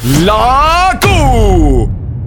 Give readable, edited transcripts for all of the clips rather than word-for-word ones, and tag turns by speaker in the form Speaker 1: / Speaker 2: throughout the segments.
Speaker 1: La Q.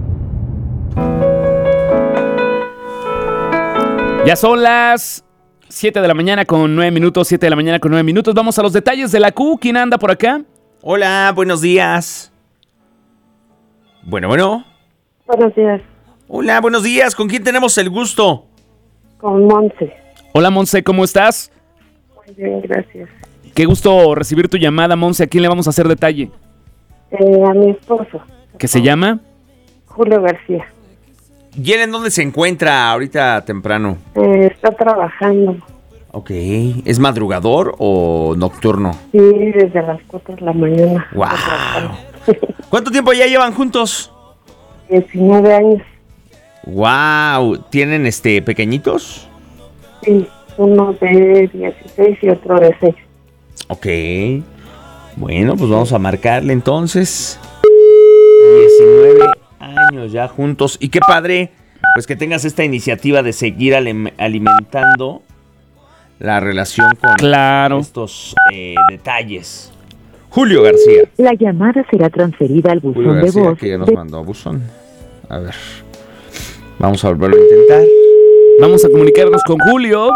Speaker 1: Ya son las 7 de la mañana con 9 minutos, 7 de la mañana con 9 minutos. Vamos a los detalles de la Q. ¿Quién anda por acá?
Speaker 2: Hola, buenos días. Bueno.
Speaker 3: Buenos días,
Speaker 2: Hola, buenos días. ¿Con quién tenemos el gusto?
Speaker 3: con Monse.
Speaker 1: Hola, Monse, ¿cómo estás?
Speaker 3: Muy bien, gracias.
Speaker 1: Qué gusto recibir tu llamada, Monse. ¿A quién le vamos a hacer detalle?
Speaker 3: A mi esposo,
Speaker 1: ¿Qué se llama?
Speaker 3: Julio García.
Speaker 2: ¿Y él en dónde se encuentra ahorita temprano?
Speaker 3: Está trabajando,
Speaker 2: Ok. ¿Es madrugador o nocturno?
Speaker 3: sí, desde las 4 de la mañana.
Speaker 2: ¡Wow!
Speaker 3: Está trabajando.
Speaker 2: ¿Cuánto tiempo ya llevan juntos?
Speaker 3: 19 años,
Speaker 2: ¡Wow! ¿Tienen pequeñitos?
Speaker 3: sí, uno de 16 y otro de 6.
Speaker 2: Ok. Bueno, pues vamos a marcarle entonces. 19 años ya juntos. Y qué padre, pues que tengas esta iniciativa de seguir alimentando la relación con
Speaker 1: Claro.
Speaker 2: estos detalles. Julio García.
Speaker 4: La llamada será transferida al
Speaker 2: Julio
Speaker 4: buzón de
Speaker 2: García,
Speaker 4: voz.
Speaker 2: que ya nos mandó a buzón. A ver. Vamos a volverlo a intentar.
Speaker 1: Vamos a comunicarnos con Julio.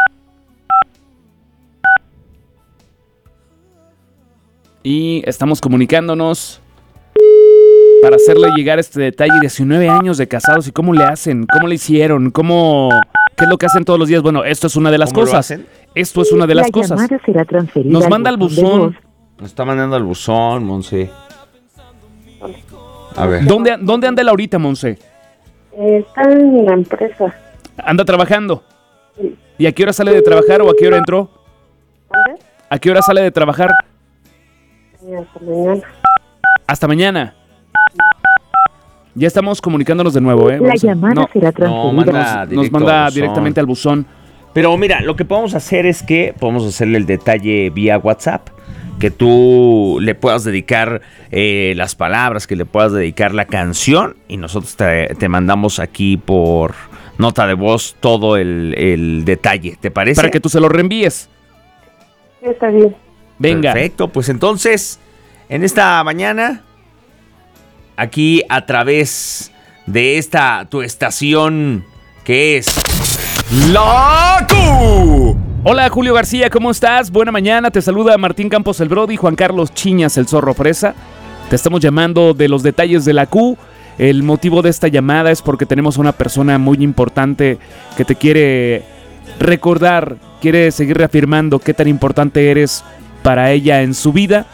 Speaker 1: Y estamos comunicándonos para hacerle llegar este detalle. 19 años de casados. ¿Y cómo le hacen? ¿Cómo le hicieron? ¿Qué es lo que hacen todos los días? Bueno, esto es una de las
Speaker 2: ¿Cómo lo
Speaker 1: cosas.
Speaker 2: hacen?
Speaker 1: Esto es una de las cosas.
Speaker 4: La llamada será transferida
Speaker 1: Nos
Speaker 4: al
Speaker 1: manda al
Speaker 4: de
Speaker 1: buzón.
Speaker 4: voz.
Speaker 2: Nos está mandando al buzón, Monse. A ver.
Speaker 1: ¿Dónde anda él ahorita, Monse?
Speaker 3: Está en la empresa.
Speaker 1: ¿Anda trabajando?
Speaker 3: Sí.
Speaker 1: ¿Y a qué hora sale de trabajar o a qué hora entró?
Speaker 3: ¿Dónde?
Speaker 1: ¿A qué hora sale de trabajar?
Speaker 3: Hasta mañana.
Speaker 1: Hasta mañana. Ya estamos comunicándonos de nuevo, ¿eh?
Speaker 4: La
Speaker 1: Monse.
Speaker 4: llamada
Speaker 1: No,
Speaker 4: será
Speaker 2: No,
Speaker 4: transferida.
Speaker 2: manda
Speaker 1: nos
Speaker 2: directo
Speaker 1: manda
Speaker 2: al buzón.
Speaker 1: directamente al buzón.
Speaker 2: Pero mira, lo que podemos hacer es que podemos hacerle el detalle vía WhatsApp. Que tú le puedas dedicar las palabras, que le puedas dedicar la canción. Y nosotros te mandamos aquí por nota de voz todo el detalle. ¿Te parece?
Speaker 1: Para que tú se lo reenvíes.
Speaker 3: Sí, está bien.
Speaker 1: Venga.
Speaker 2: Perfecto, pues entonces, en esta mañana, aquí a través de esta tu estación que es
Speaker 1: La Q. Hola, Julio García, ¿cómo estás? Buena mañana, te saluda Martín Campos el Brody y Juan Carlos Chiñas el Zorro Fresa. Te estamos llamando de los detalles de la Q. El motivo de esta llamada es porque tenemos una persona muy importante que te quiere recordar, quiere seguir reafirmando qué tan importante eres para ella en su vida.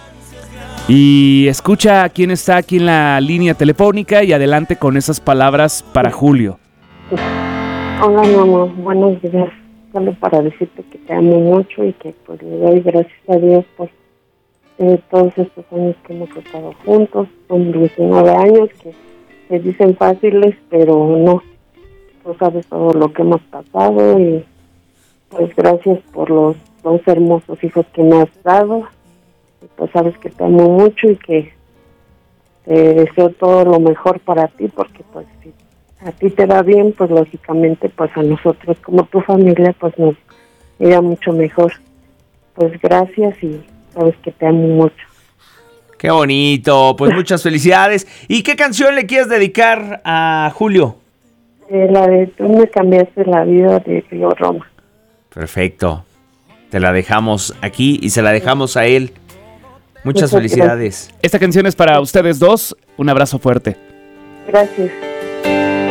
Speaker 1: Y escucha a quién está aquí en la línea telefónica y adelante con esas palabras para Julio.
Speaker 3: Hola, mi amor, buenos días. Solo para decirte que te amo mucho y que pues le doy gracias a Dios por todos estos años que hemos estado juntos. Son 19 años que se dicen fáciles, pero no. Tú sabes todo lo que hemos pasado y pues gracias por los 2 hermosos hijos que me has dado. Y pues sabes que te amo mucho y que te deseo todo lo mejor para ti, porque pues si a ti te va bien, pues lógicamente pues a nosotros como tu familia pues nos irá mucho mejor. Pues gracias y sabes que te amo mucho.
Speaker 2: Qué bonito, pues muchas felicidades. ¿Y qué canción le quieres dedicar a Julio?
Speaker 3: La de Tú me cambiaste la vida de Río Roma.
Speaker 2: Perfecto. Te la dejamos aquí y se la dejamos a él. Muchas
Speaker 3: Muchas
Speaker 2: felicidades.
Speaker 1: Esta canción es para ustedes dos. Un abrazo fuerte.
Speaker 3: Gracias.